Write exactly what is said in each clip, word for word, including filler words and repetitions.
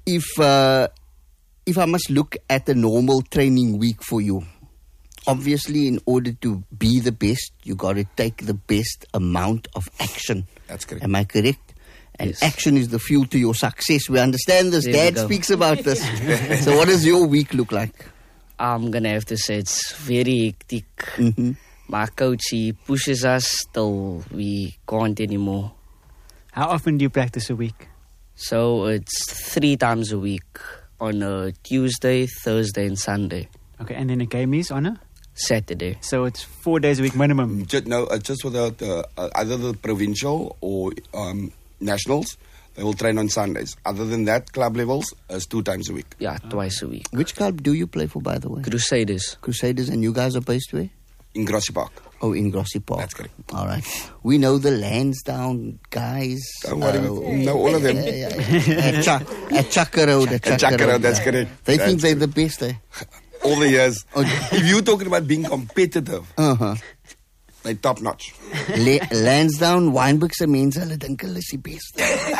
if uh, if I must look at a normal training week for you, obviously in order to be the best, you got to take the best amount of action. That's correct. Am I correct? And Yes. action is the fuel to your success. We understand this. There we Dad go. speaks about this. So what does your week look like? I'm gonna have to say it's very hectic. Mm-hmm. My coach, he pushes us till we can't anymore. How often do you practice a week? So it's three times a week on a Tuesday, Thursday, and Sunday. Okay, and then a game is on a? Saturday. So it's four days a week minimum. Just, no, uh, just without uh, uh, either the provincial or um, nationals, they will train on Sundays. Other than that, club levels is two times a week. Yeah, twice a week. Which club do you play for, by the way? Crusaders. Crusaders, and you guys are based where? In Grassy Park. Oh, in Grassy Park. That's correct. All right. We know the Lansdowne guys. Don't worry, uh, we know all of them. Yeah, yeah, yeah. At, Chuck, at Chaka Road. At At Chaka Chaka Road, Road, that's yeah. correct. They That's think they're the best, eh? All the years. Okay. If you're talking about being competitive, Uh-huh. they're top notch. La- Lansdowne, Wynberg se mense, hulle dink hulle is die beste.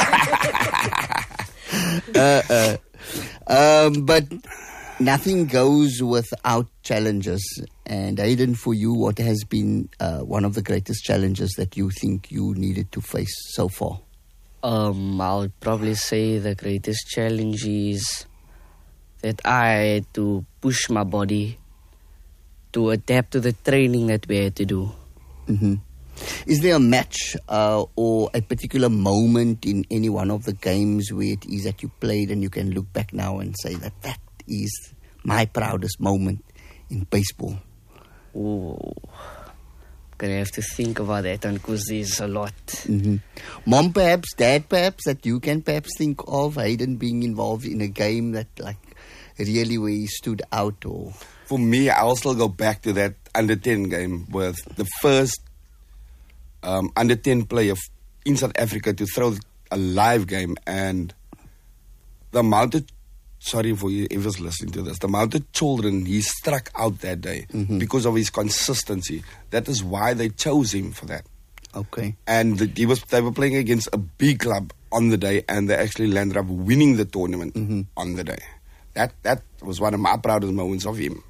uh, uh, um, but nothing goes without challenges. And Aiden, for you, what has been uh, one of the greatest challenges that you think you needed to face so far? Um, I'll probably say the greatest challenge is that I had to push my body to adapt to the training that we had to do. Mm-hmm. Is there a match uh, or a particular moment in any one of the games where it is that you played and you can look back now and say that that is my proudest moment in baseball? Ooh, gonna have to think about that one because there's a lot. Mm-hmm. Mom perhaps, dad perhaps, that you can perhaps think of Hayden being involved in a game that like really where he stood out or... For me, I'll still go back to that under ten game with the first um, under ten player f- in South Africa to throw a live game, and the amount of, sorry for you whoever's listening to this, the amount of children he struck out that day Mhm. because of his consistency. That is why they chose him for that. Okay. And the, he was they were playing against a big club on the day, and they actually landed up winning the tournament Mhm. on the day. That that was one of my proudest moments of him.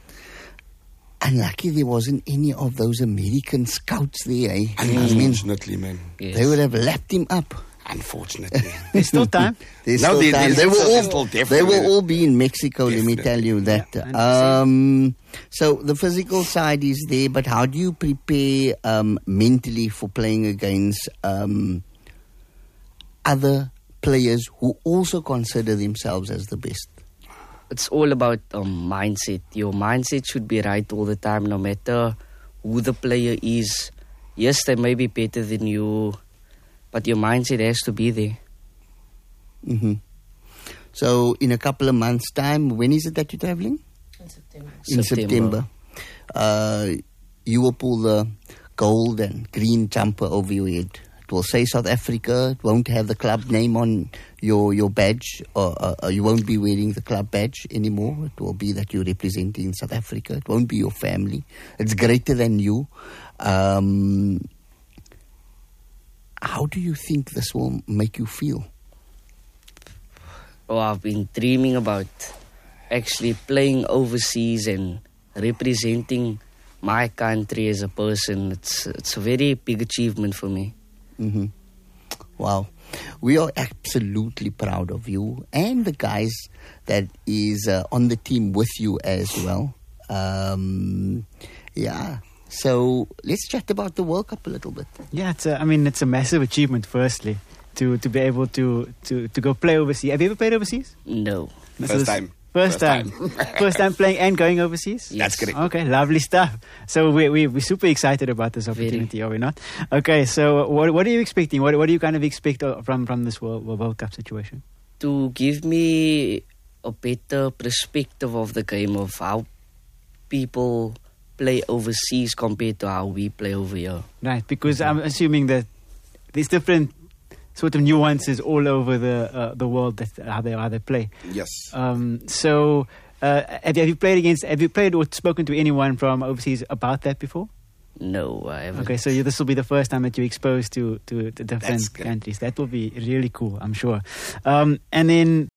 Unlucky there wasn't any of those American scouts there, eh? I mean, Unfortunately, man. Yes. they would have lapped him up. Unfortunately. There's still time. There's No, still there- time. there's They will still- all, still they definitely- will all be in Mexico, let me Definitely. tell you that. Yeah, one hundred percent. um, so the physical side is there, but how do you prepare um, mentally for playing against um, other players who also consider themselves as the best? It's all about um, mindset. Your mindset should be right all the time, no matter who the player is. Yes, they may be better than you, but your mindset has to be there. Mm-hmm. So in a couple of months' time, when is it that you're traveling? In September. In September. September. Uh, you will pull the gold and green jumper over your head. It will say South Africa. It won't have the club name on your your badge, or uh, you won't be wearing the club badge anymore. It will be that you're representing South Africa. It won't be your family. It's greater than you. Um, how do you think this will make you feel? Oh, I've been dreaming about actually playing overseas and representing my country as a person. It's it's a very big achievement for me. Mm-hmm. Wow. We are absolutely proud of you and the guys that is uh, on the team with you as well. Um, yeah. So let's chat about the World Cup a little bit. Yeah, it's a, I mean, it's a massive achievement, firstly, to, to be able to, to, to go play overseas. Have you ever played overseas? No. This First is- time. First First time. First time playing and going overseas? Yes. That's correct. Okay, lovely stuff. So we, we, we're super excited about this opportunity, are we not? Okay, so what, what are you expecting? What, what do you kind of expect uh, from, from this World, World Cup situation? To give me a better perspective of the game, of how people play overseas compared to how we play over here. Right, because I'm assuming that there's different sort of nuances all over the uh, the world that how they how they play. Yes. Um, so, uh, have, you, have you played against? Have you played or spoken to anyone from overseas about that before? No, I haven't. Okay, so you, this will be the first time that you're exposed to to, to different That's good. countries. That will be really cool, I'm sure. Um, and then,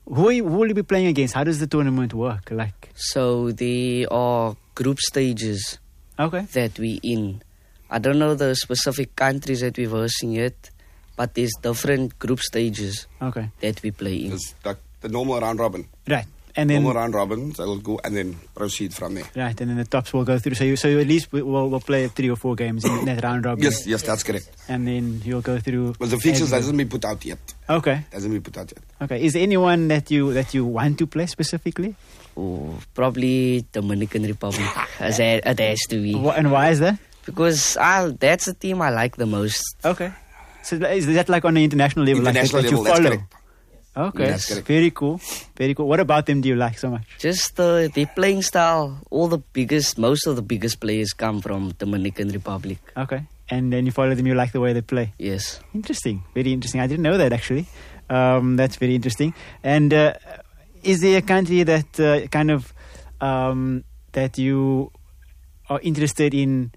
Who, are you, who will you be playing against? How does the tournament work? Like, So there are group stages okay, that we in. I don't know the specific countries that we're versing yet, but there's different group stages okay, that we play in. It's like the normal round robin. right. And then Normal round robin, so we'll go and then proceed from there. right, and then the tops will go through. So you, so you at least will will will play three or four games in that round robin. Yes, yes, that's correct. And then you'll go through. But the fixtures as you go. hasn't been put out yet. Okay, Hasn't been put out yet. okay. Is there anyone that you that you want to play specifically? Oh, probably Dominican Republic. As it it has to be. Wha- and why is that? Because I, that's the team I like the most. Okay. So is that like on the international level? International like that, level, that you that's follow? correct. Okay, That's correct. very cool, very cool. What about them do you like so much? Just uh, their playing style. All the biggest, most of the biggest players come from Dominican Republic. Okay, and then you follow them, you like the way they play. Yes. Interesting, very interesting. I didn't know that actually. Um, that's very interesting. And uh, is there a country that uh, kind of um, that you are interested in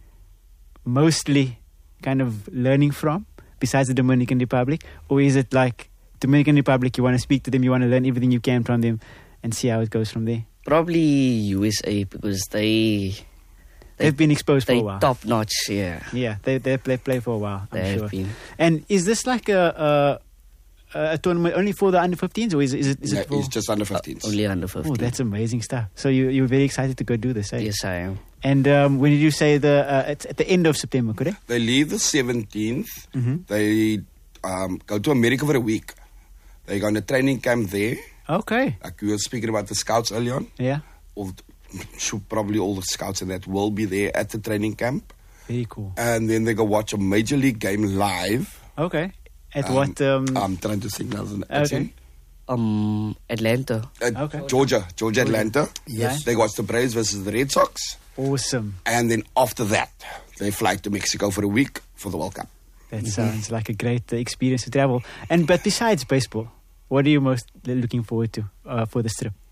mostly kind of learning from besides the Dominican Republic, or is it like Dominican Republic, you want to speak to them, you want to learn everything you can from them and see how it goes from there? Probably U S A because they they They've been exposed for they a while. top notch. Yeah, Yeah, they they play play for a while, I'm they sure. have been. And is this like a a, a tournament only for the under fifteens, or is, is it is No, it for? it's just under fifteens. Only under Oh, fifteen. that's amazing stuff. So you you're very excited to go do this, eh? Yes, I am. And um, when did you say the uh, it's at the end of September, correct? They leave the seventeenth. Mhm. They um, go to America for a week. They go on a training camp there. Okay. Like we were speaking about the scouts earlier on. Yeah. All, should probably all the scouts and that will be there at the training camp. Very cool. And then they go watch a major league game live. Okay. At Um, what? Um, I'm trying to think now. the okay. accent. Um, Atlanta. Uh, Okay. Georgia, Georgia, Atlanta. Yes. They watch the Braves versus the Red Sox. Awesome. And then after that, they fly to Mexico for a week for the World Cup. That sounds like a great uh, experience to travel. And but besides baseball, what are you most looking forward to uh, for this trip?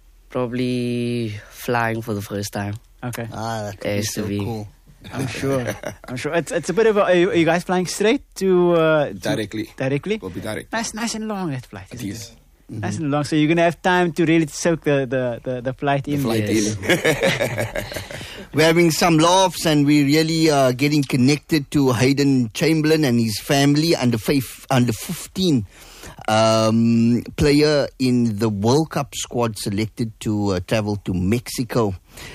Probably flying for the first time. Okay. Ah, that could be Has to so be. cool. I'm sure. I'm sure. It's it's a bit of a. Are you, are you guys flying straight to uh, to- Directly. Directly. Will be direct. Nice, nice and long that flight. It isn't is. Nice and long. So you're gonna have time to really soak the the the, the flight in. Flight Yes. in. We're having some laughs and we're really uh, getting connected to Hayden Chamberlain and his family under faith, under fifteen um, player in the World Cup squad selected to uh, travel to Mexico.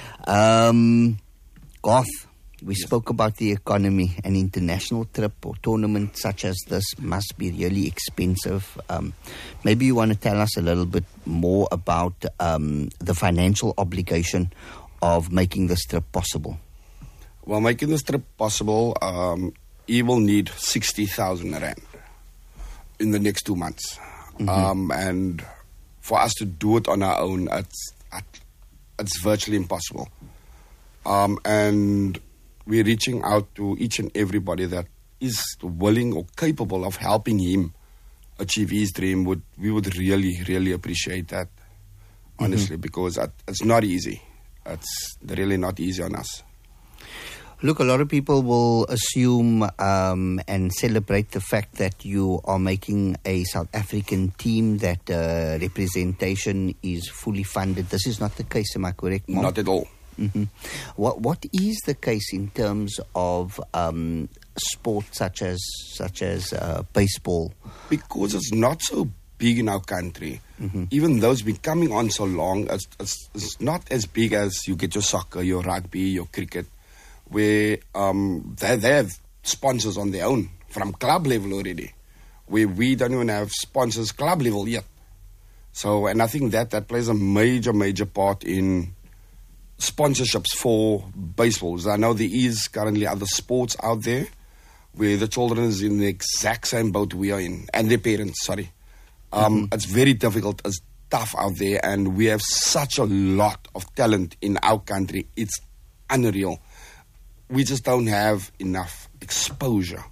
Um, Garth, we spoke about the economy. An international trip or tournament such as this must be really expensive. Um, maybe you want to tell us a little bit more about um, the financial obligation of making this trip possible. Well, making this trip possible, um, he will need sixty thousand rand in the next two months. Um, and for us to do it on our own, it's, it's virtually impossible. Um, and we're reaching out to each and everybody that is willing or capable of helping him achieve his dream. Would we would really, really appreciate that, honestly, because it, it's not easy. It's really not easy on us. Look, a lot of people will assume um, and celebrate the fact that you are making a South African team, that uh, representation is fully funded. This is not the case, am I correct, Mark? Not at all. hmm What What is the case in terms of um, sport such as such as uh, baseball? Because it's not so big in our country, even though it's been coming on so long, it's, it's, it's not as big as you get your soccer, your rugby, your cricket, where um, they, they have sponsors on their own from club level already, where we don't even have sponsors club level yet. So, and I think that that plays a major, major part in sponsorships for baseballs. I know there is currently other sports out there where the children is in the exact same boat we are in, and their parents, sorry. Um, It's very difficult, it's tough out there, and we have such a lot of talent in our country. It's unreal. We just don't have enough exposure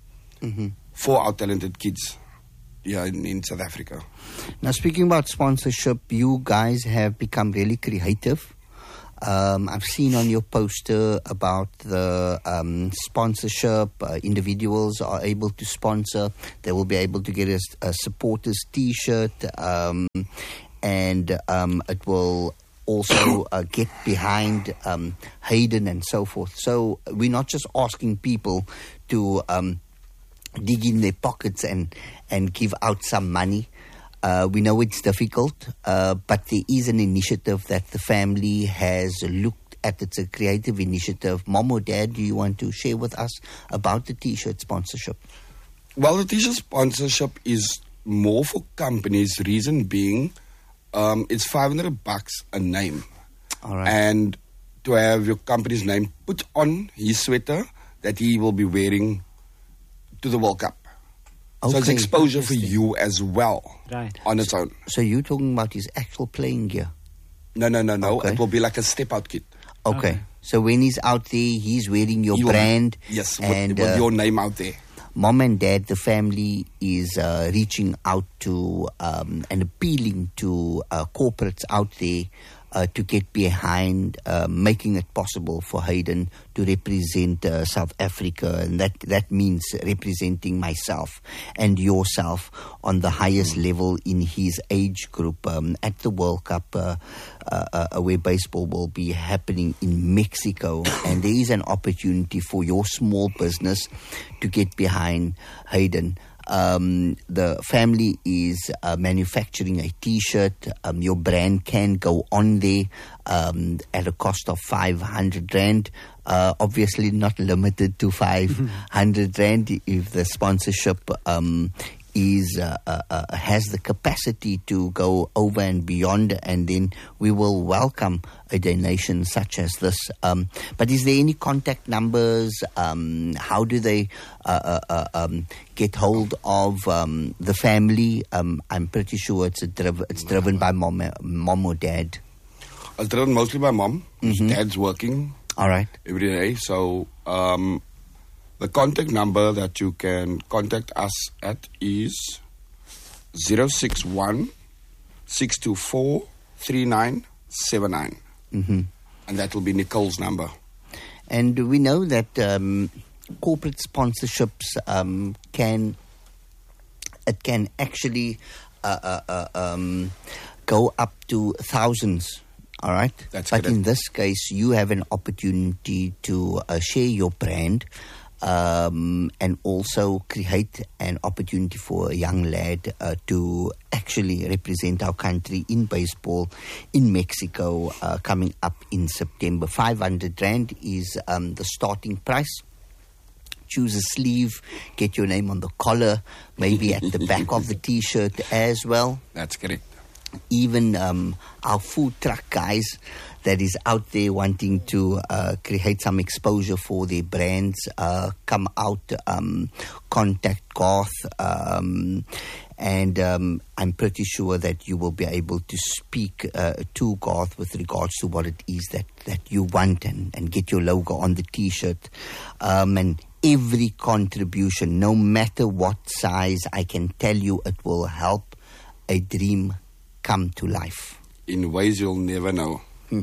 for our talented kids here in, in South Africa. Now, speaking about sponsorship, you guys have become really creative. Um, I've seen on your poster about the um, sponsorship. Uh, individuals are able to sponsor. They will be able to get a, a supporters T-shirt, um, and um, it will also uh, get behind um, Hayden and so forth. So we're not just asking people to um, dig in their pockets and, and give out some money. Uh, we know it's difficult, uh, but there is an initiative that the family has looked at. It's a creative initiative. Mom or Dad, do you want to share with us about the T-shirt sponsorship? Well, the T-shirt sponsorship is more for companies. Reason being, um, it's five hundred bucks a name. All right. And to have your company's name put on his sweater that he will be wearing to the World Cup. Okay. So it's exposure for you as well, Right. on its own. So you're talking about his actual playing gear? No, no, no, no. Okay. It will be like a step-out kit. Okay. Okay. So when he's out there, he's wearing your He will- brand. Yes, with, and with uh, your name out there. Mom and Dad, the family, is uh, reaching out to um, and appealing to uh, corporates out there uh, to get behind uh, making it possible for Hayden to represent uh, South Africa, and that, that means representing myself and yourself on the highest mm. level in his age group um, at the World Cup, uh, uh, uh, where baseball will be happening in Mexico. And there is an opportunity for your small business to get behind Hayden. Um, the family is uh, manufacturing a T-shirt. Um, your brand can go on there um, at a cost of five hundred rand. Uh, obviously not limited to five hundred rand if the sponsorship um, is uh, uh, uh, has the capacity to go over and beyond, and then we will welcome a donation such as this. Um, but is there any contact numbers? Um, how do they uh, uh, uh, um, get hold of um, the family? Um, I'm pretty sure it's a driv- it's driven by mom, mom or dad. It's driven mostly by mom. Mhm. Dad's working All right. every day. So um, the contact number that you can contact us at is zero six one, six two four, three nine seven nine. Mm-hmm. And that will be Nicole's number. And we know that um, corporate sponsorships um, can it can actually uh, uh, uh, um, go up to thousands. All right. That's but correct. in this case, you have an opportunity to uh, share your brand. Um, and also create an opportunity for a young lad uh, to actually represent our country in baseball in Mexico uh, coming up in September. five hundred rand is um, the starting price. Choose a sleeve, get your name on the collar, maybe at the back of the T-shirt as well. That's correct. Even um, our food truck guys that is out there wanting to uh, create some exposure for their brands, uh, come out, um, contact Garth, um, and um, I'm pretty sure that you will be able to speak uh, to Garth with regards to what it is that, that you want, and, and get your logo on the T-shirt. Um, and every contribution, no matter what size, I can tell you it will help a dream come to life. In ways you'll never know.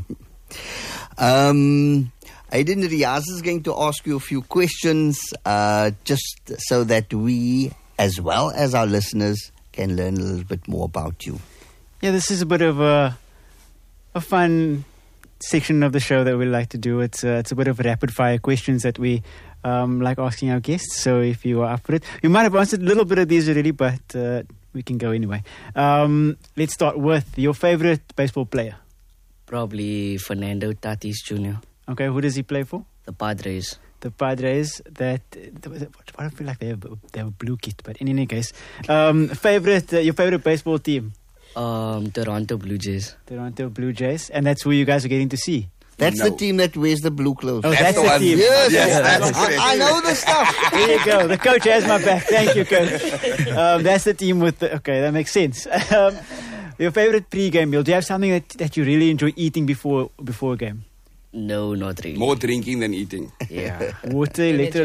um, Hayden, Riaz is going to ask you a few questions uh, just so that we, as well as our listeners, can learn a little bit more about you. Yeah, this is a bit of a a fun section of the show that we like to do. It's uh, it's a bit of rapid fire questions that we um, like asking our guests. So if you are up for it, you might have answered a little bit of these already, but uh, we can go anyway. Um, let's start with your favorite baseball player. Probably Fernando Tatis Junior Okay, who does he play for? The Padres. The Padres. That I don't feel like they have they have a blue kit, but in any case, um, favorite uh, your favorite baseball team? Um, Toronto Blue Jays. Toronto Blue Jays, and that's who you guys are getting to see. That's No. the team that wears the blue clothes. Oh, That's that's, the the one. team. Yes, Yes, I, that's I, correct. I know the stuff. There you go. The coach has my back. Thank you, coach. Um, that's the team with the... Okay, that makes sense. Um, your favorite pre-game meal. Do you have something that, that you really enjoy eating before before a game? No, not really. More drinking than eating. Yeah. Water,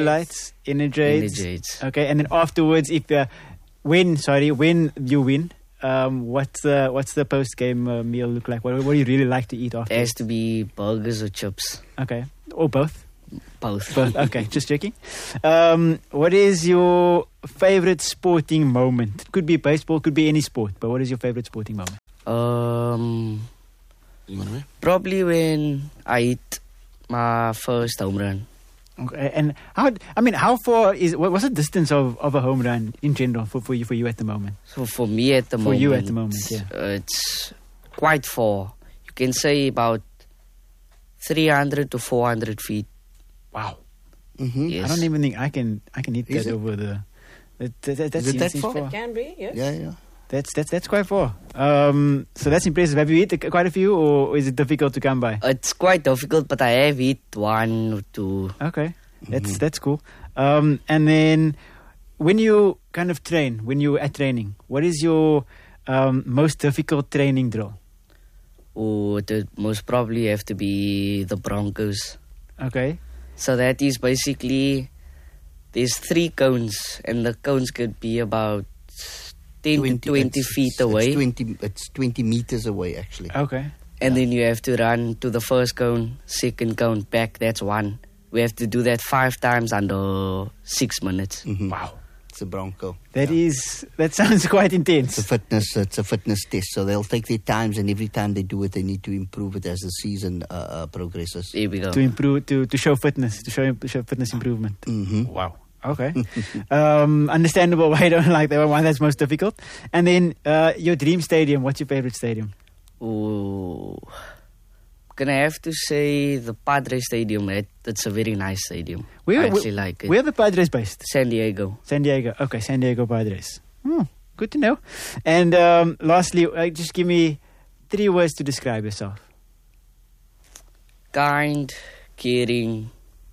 electrolytes, energy. Energies. Okay, and then afterwards, if uh, when sorry when you win, um, what's the what's the post game uh, meal look like? What, what do you really like to eat after? It has to be burgers or chips. Okay, or both. Both. Both. Okay, just checking. Um, what is your favorite sporting moment? It could be baseball, could be any sport, but what is your favorite sporting moment? Um, You want to probably when I hit my first home run. Okay, and how? I mean, how far is? What, what's the distance of, of a home run in general for, for you for you at the moment? So for me at the For moment, you at the moment, yeah. uh, it's quite far. You can say about three hundred to four hundred feet. Wow. Mm-hmm. Yes. I don't even think I can I can hit Is that it? over the. That, that, that, that Is it seems- that seems far? It can be, yes. Yeah, yeah. That's that's that's quite far. Um, so that's impressive. Have you hit quite a few, or is it difficult to come by? It's quite difficult, but I have hit one or two. Okay, that's Mhm. that's cool. Um, and then when you kind of train, when you're at training, what is your um, most difficult training drill? Or it would most probably have to be the Broncos. Okay, So that is basically there's three cones, and the cones could be about ten to twenty it's- feet it's away. twenty, it's twenty meters away, actually. okay, And then you have to run to the first cone, second cone, back. That's one. We have to do that five times under six minutes. Mhm. wow, It's a Bronco. that Yeah. is that sounds quite intense. It's a fitness. It's a fitness test. So they'll take their times, and every time they do it, they need to improve it as the season uh, uh, progresses. There we go. To improve, to, to show fitness, to show, to show fitness improvement. Mm-hmm. Wow. Okay. um, understandable why you don't like that one. Why that's most difficult. And then uh, your dream stadium. What's your favorite stadium? Ooh. Gonna have to say the Padres Stadium. It, it's a very nice stadium. Where, I actually where, like it. where are the Padres based? San Diego. San Diego. Okay, San Diego Padres. Hmm, good to know. And um, lastly, uh, just give me three words to describe yourself. Kind, caring,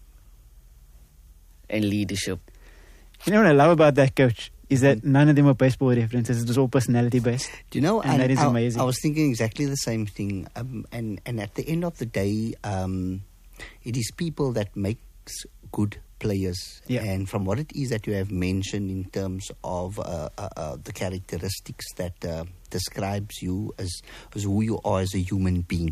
and leadership. You know what I love about that, coach, is that none of them are baseball references. It was all personality based. Do you know? And that is I, amazing. I was thinking exactly the same thing. Um, and and at the end of the day, um, it is people that makes good players. Yeah. And from what it is that you have mentioned in terms of uh, uh, uh, the characteristics that uh, describes you as as who you are as a human being.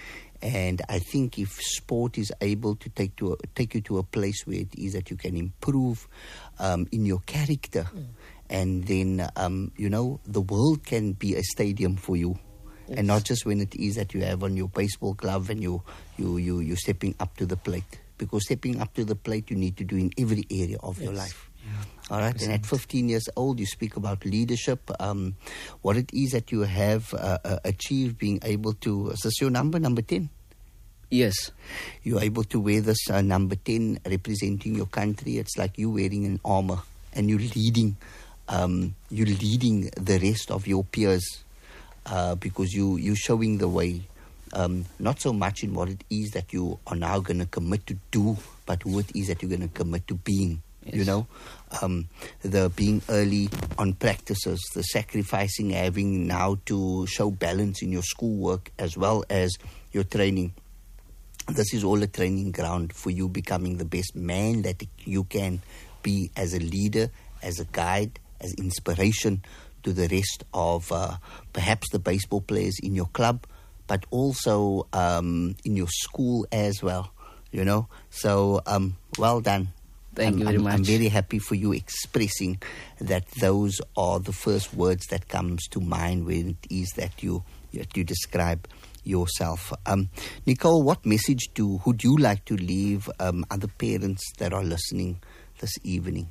And I think if sport is able to take to a, take you to a place where it is that you can improve um, in your character, mm. and then um, you know the world can be a stadium for you, yes. And not just when it is that you have on your baseball glove and you you you you're stepping up to the plate. Because stepping up to the plate, you need to do in every area of yes. your life. Yeah. All right, and at fifteen years old, you speak about leadership. Um, what it is that you have uh, uh, achieved, being able to. Is this your number, number ten? Yes. You're able to wear this uh, number ten, representing your country. It's like you wearing an armor, and you're leading. Um, you're leading the rest of your peers uh, because you you're showing the way. Um, not so much in what it is that you are now going to commit to do, but who it is that you're going to commit to being. Yes. You know, um, the being early on practices, the sacrificing, having now to show balance in your schoolwork as well as your training. This is all a training ground for you becoming the best man that you can be as a leader, as a guide, as inspiration to the rest of uh, perhaps the baseball players in your club, but also um, in your school as well, you know. So, um, well done. Thank I'm, you very I'm, much. I'm very happy for you expressing that those are the first words that comes to mind when it is that you, that you describe yourself. Um, Nicole, what message do would you like to leave um, other parents that are listening this evening?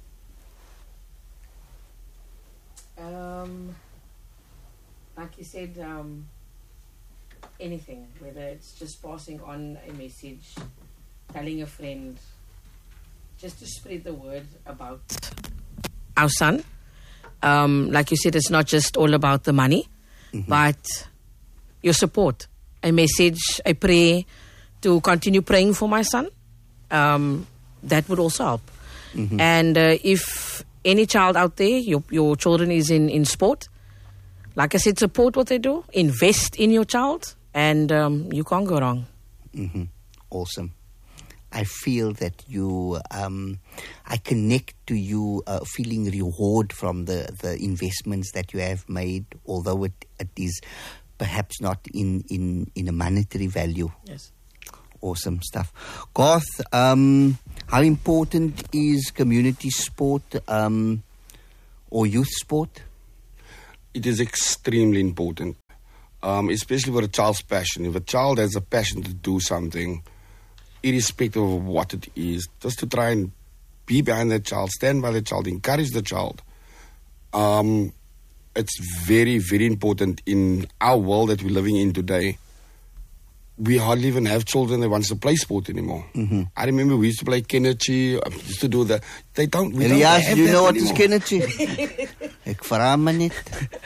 Um, like you said, um, anything, whether it's just passing on a message, telling a friend, just to spread the word about our son. Um, like you said, it's not just all about the money, mm-hmm. but your support, a message, a prayer to continue praying for my son. Um, that would also help. Mm-hmm. And uh, if any child out there, your your children is in, in sport, like I said, support what they do, invest in your child, and um, you can't go wrong. Mm-hmm. Awesome. I feel that you, um, I connect to you uh, feeling reward from the, the investments that you have made, although it, it is perhaps not in, in, in a monetary value. Yes. Awesome stuff. Garth, um, how important is community sport um, or youth sport? It is extremely important, um, especially for a child's passion. If a child has a passion to do something, irrespective of what it is, just to try and be behind that child, stand by the child, encourage the child. Um, it's very, very important in our world that we're living in today. We hardly even have children that wants to play sport anymore. Mm-hmm. I remember we used to play Kennedy, uh, used to do the. They don't. We Elias, don't have you that know what anymore. is Kennedy? Ek vra maar net.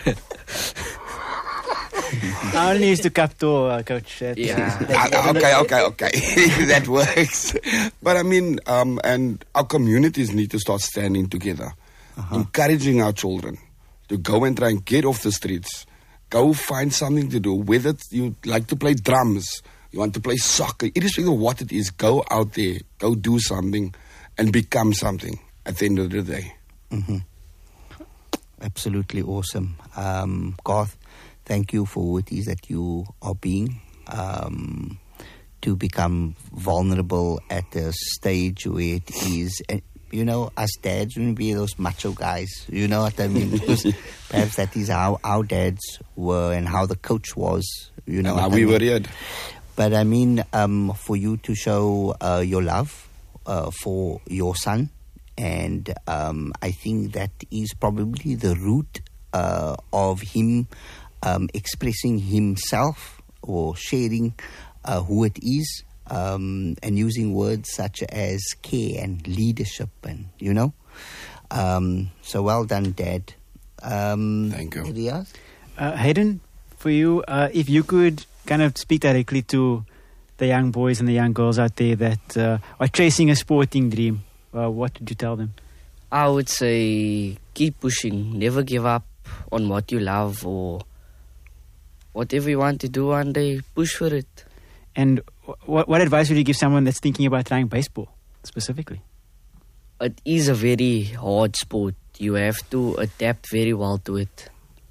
I only used to capto, uh, coach. Uh, Yeah. Uh, okay, okay, okay. That works. But I mean, um, and our communities need to start standing together, Uh-huh. encouraging our children to go and try and get off the streets. Go find something to do. Whether you like to play drums, you want to play soccer, irrespective of what it is, go out there, go do something and become something at the end of the day. Mm-hmm. Absolutely awesome. Um, Garth, thank you for what it is that you are being. Um, to become vulnerable at a stage where it is, uh, you know, us dads wouldn't be those macho guys. You know what I mean? Because perhaps that is how our dads were and how the coach was. You know, And how what I we mean? were here. But I mean, um, for you to show uh, your love uh, for your son, and um, I think that is probably the root uh, of him um, expressing himself or sharing uh, who it is, um, and using words such as care and leadership, and you know. Um, so well done, Dad. Um, Thank you. Elias? Uh, Hayden, for you, uh, if you could kind of speak directly to the young boys and the young girls out there that uh, are chasing a sporting dream, uh, what would you tell them? I would say keep pushing. Never give up on what you love or whatever you want to do one day. Push for it. And what, what advice would you give someone that's thinking about trying baseball specifically? It is a very hard sport. You have to adapt very well to it.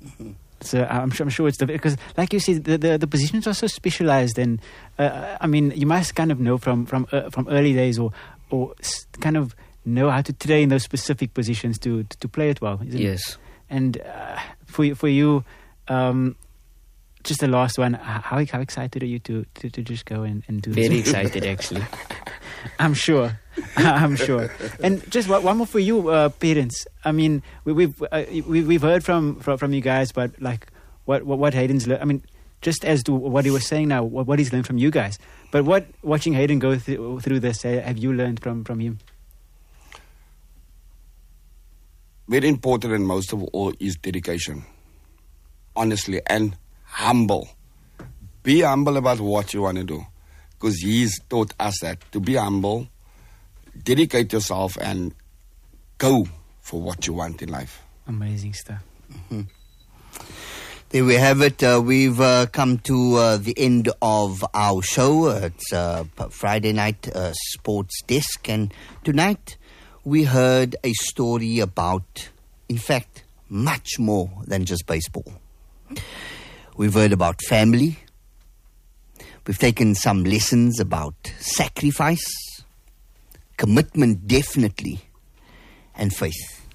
So I'm sure, I'm sure it's the, because, like you said, the, the, the positions are so specialized, and uh, I mean, you must kind of know from from uh, from early days, or or s- kind of know how to train those specific positions to to, to play it well. Isn't Yes. It? And uh, for you- for you, um, just the last one. How how excited are you to to, to just go and, and do this? Very excited, actually. I'm sure. I'm sure. And just one one more for you, uh, parents. I mean, we, we've uh, we, we've heard from, from from you guys, but like what what, what Hayden's learned. I mean, just as to what he was saying now, what, what he's learned from you guys. But what watching Hayden go through through this, uh, have you learned from from him? Very important, and most of all, is dedication. Honestly, and humble. Be humble about what you want to do. Because he's taught us that, to be humble, dedicate yourself, and go for what you want in life. Amazing stuff. There we have it. Uh, we've uh, come to uh, the end of our show. It's uh, Friday night uh, sports desk, and tonight we heard a story about, in fact, much more than just baseball. We've heard about family. We've taken some lessons about sacrifice, commitment, definitely, and faith.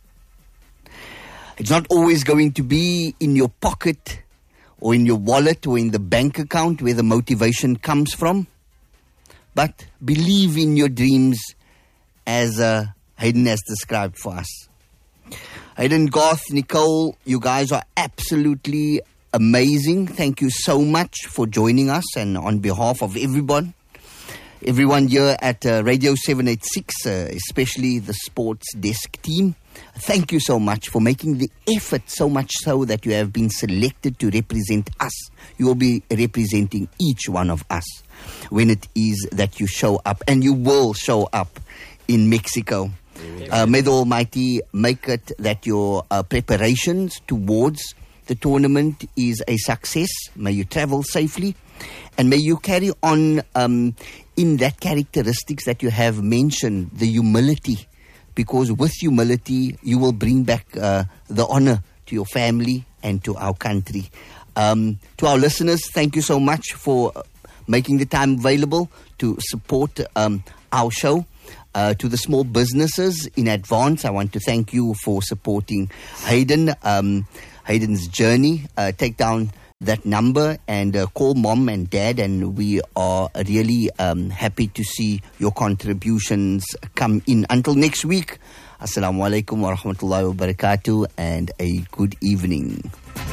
It's not always going to be in your pocket or in your wallet or in the bank account where the motivation comes from. But believe in your dreams as uh, Hayden has described for us. Hayden, Garth, Nicole, you guys are absolutely amazing. Thank you so much for joining us, and on behalf of everyone, everyone here at uh, Radio seven eighty-six, uh, especially the sports desk team, thank you so much for making the effort, so much so that you have been selected to represent us. You will be representing each one of us when it is that you show up, and you will show up in Mexico. Uh, may the Almighty make it that your uh, preparations towards the tournament is a success. May you travel safely, and may you carry on um, in that characteristics that you have mentioned, the humility, because with humility you will bring back uh, the honor to your family and to our country. Um, to our listeners, thank you so much for making the time available to support um, our show. Uh, to the small businesses in advance, I want to thank you for supporting Hayden, um, Hayden's journey. Uh, take down that number and uh, call mom and dad, and we are really um, happy to see your contributions come in. Until next week, Assalamu alaikum wa rahmatullahi wa barakatuh, and a good evening.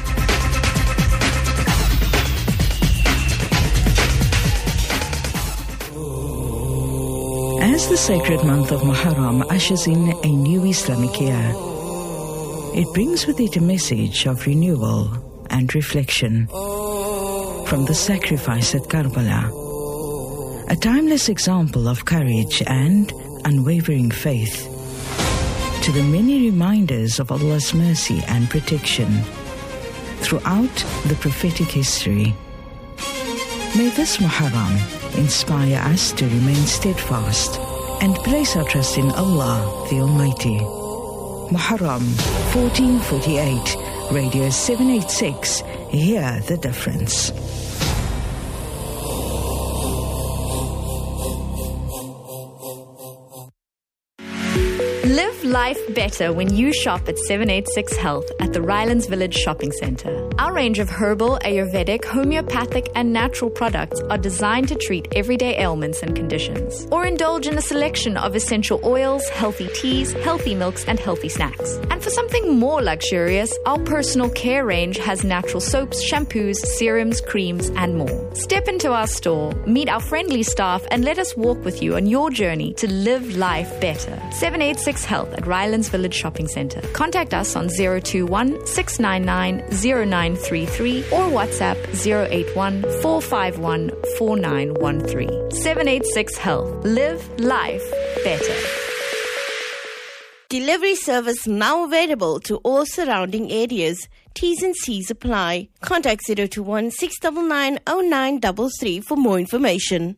As the sacred month of Muharram ushers in a new Islamic year, it brings with it a message of renewal and reflection. From the sacrifice at Karbala, a timeless example of courage and unwavering faith, to the many reminders of Allah's mercy and protection throughout the prophetic history. May this Muharram inspire us to remain steadfast and place our trust in Allah the Almighty. Muharram fourteen forty-eight, Radio seven eighty-six, hear the difference. Live life better when you shop at seven eighty-six Health at the Rylands Village Shopping Centre. Our range of herbal, Ayurvedic, homeopathic and natural products are designed to treat everyday ailments and conditions. Or indulge in a selection of essential oils, healthy teas, healthy milks and healthy snacks. And for something more luxurious, our personal care range has natural soaps, shampoos, serums, creams and more. Step into our store, meet our friendly staff and let us walk with you on your journey to live life better. seven eighty-six Health at Rylands Village Shopping Centre. Contact us on zero two one, six nine nine, zero nine three three or WhatsApp zero eight one, four five one, four nine one three. seven eighty-six Health. Live life better. Delivery service now available to all surrounding areas. T's and C's apply. Contact zero two one, six nine nine, zero nine three three for more information.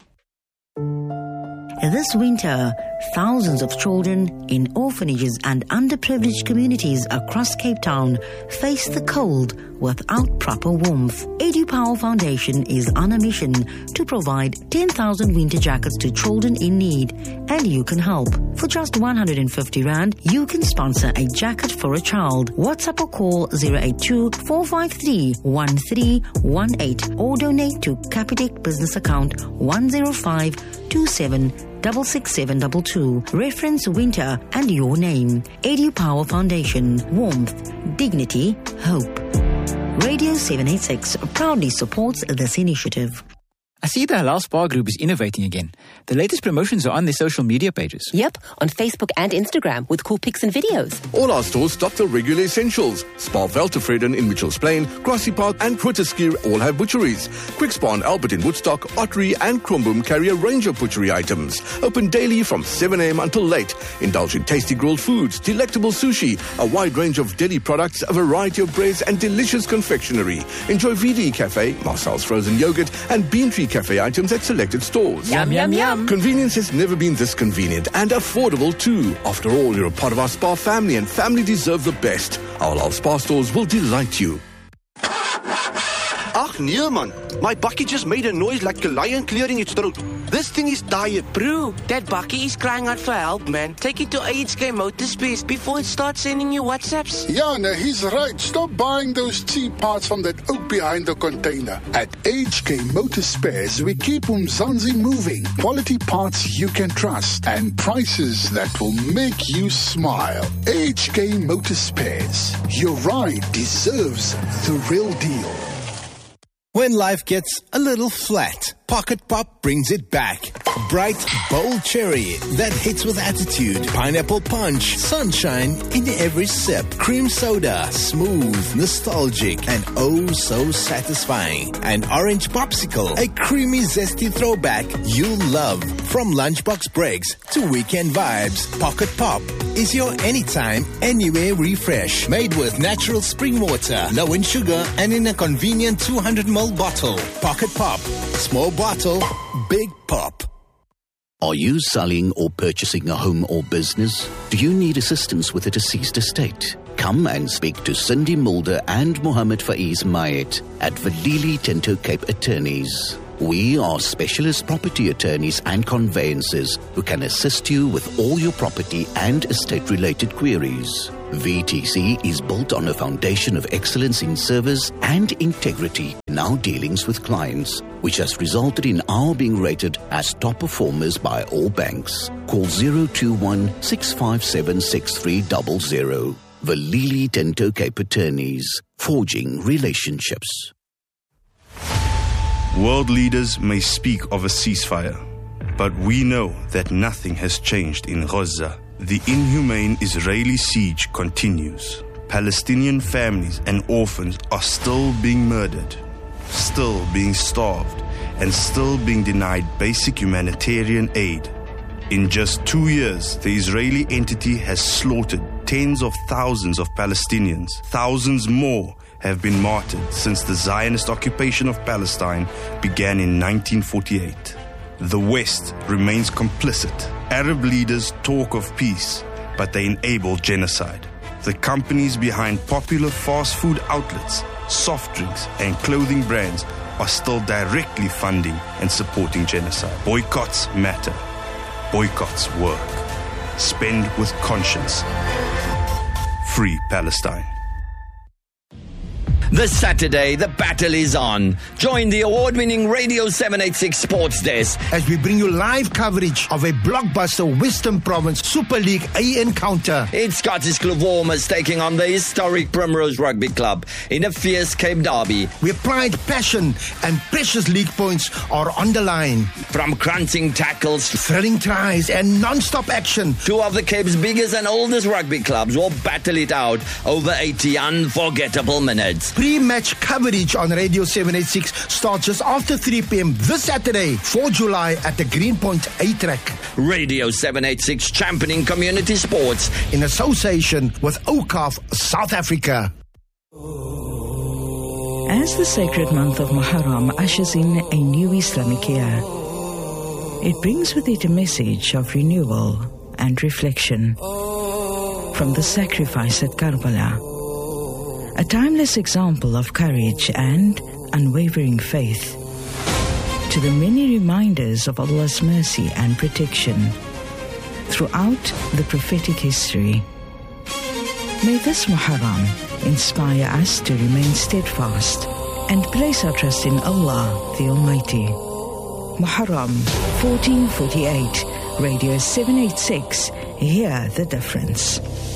This winter, thousands of children in orphanages and underprivileged communities across Cape Town face the cold without proper warmth. EduPower Foundation is on a mission to provide ten thousand winter jackets to children in need, and you can help. For just one hundred fifty rand, you can sponsor a jacket for a child. WhatsApp or call zero eight two, four five three, one three one eight or donate to Capitec business account one zero five two seven six six seven two two. Reference winter and your name. EduPower Foundation. Warmth, dignity, hope. Radio seven eighty-six proudly supports this initiative. I see the Halal Spa Group is innovating again. The latest promotions are on their social media pages. Yep, on Facebook and Instagram with cool pics and videos. All our stores stock the regular essentials. Spa Veltevreden in Mitchells Plain, Grassy Park and Grooteskier all have butcheries. Quick Spa and Albert in Woodstock, Ottery and Kromboom carry a range of butchery items. Open daily from seven a.m. until late. Indulge in tasty grilled foods, delectable sushi, a wide range of deli products, a variety of breads and delicious confectionery. Enjoy V D Cafe, Marcel's frozen yogurt and Bean Tree Cafe items at selected stores. Yum, yum, yum. Convenience has never been this convenient and affordable too. After all, you're a part of our spa family and family deserve the best. Our Halal Spa stores will delight you. Ach nee man, my bakkie just made a noise like a lion clearing its throat. This thing is tired. Bro, that bakkie is crying out for help, man. Take it to H K Motorspares before it starts sending you WhatsApps. Yeah, no, he's right. Stop buying those cheap parts from that oak behind the container. At H K Motorspares, we keep Umzansi moving. Quality parts you can trust and prices that will make you smile. H K Motorspares. Your ride deserves the real deal. When life gets a little flat, Pocket Pop brings it back. Bright, bold cherry that hits with attitude. Pineapple punch, sunshine in every sip. Cream soda, smooth, nostalgic, and oh so satisfying. An orange popsicle, a creamy, zesty throwback you'll love. From lunchbox breaks to weekend vibes, Pocket Pop is your anytime, anywhere refresh. Made with natural spring water, low in sugar, and in a convenient two hundred milliliter bottle. Pocket Pop. Small bottle, big pop. Are you selling or purchasing a home or business? Do you need assistance with a deceased estate? Come and speak to Cindy Mulder and Mohammed Faiz Mayet at Valili Tinto Cape Attorneys. We are specialist property attorneys and conveyancers who can assist you with all your property and estate-related queries. V T C is built on a foundation of excellence in service and integrity in our dealings with clients, which has resulted in our being rated as top performers by all banks. Call zero two one, six five seven, six three zero zero. Valili Tinto Cape Attorneys, forging relationships. World leaders may speak of a ceasefire, but we know that nothing has changed in Gaza. The inhumane Israeli siege continues. Palestinian families and orphans are still being murdered, still being starved, and still being denied basic humanitarian aid. In just two years, the Israeli entity has slaughtered tens of thousands of Palestinians. Thousands more have been martyred since the Zionist occupation of Palestine began in nineteen forty-eight. The West remains complicit. Arab leaders talk of peace, but they enable genocide. The companies behind popular fast food outlets, soft drinks, and clothing brands are still directly funding and supporting genocide. Boycotts matter. Boycotts work. Spend with conscience. Free Palestine. This Saturday, the battle is on. Join the award-winning Radio seven eighty-six Sports Desk as we bring you live coverage of a blockbuster Western Province Super League A encounter. It's Scottish Club Warmers taking on the historic Primrose Rugby Club in a fierce Cape derby. Where pride, passion and precious league points are on the line. From crunching tackles, thrilling tries and non-stop action, two of the Cape's biggest and oldest rugby clubs will battle it out over eighty unforgettable minutes. Pre-match coverage on Radio seven eighty-six starts just after three p.m. this Saturday, fourth of July at the Greenpoint A-Track. Radio seven eighty-six championing community sports in association with O C A F South Africa. As the sacred month of Muharram ushers in a new Islamic year, it brings with it a message of renewal and reflection. From the sacrifice at Karbala, a timeless example of courage and unwavering faith, to the many reminders of Allah's mercy and protection throughout the prophetic history. May this Muharram inspire us to remain steadfast and place our trust in Allah the Almighty. Muharram fourteen forty-eight, Radio seven eighty-six, hear the difference.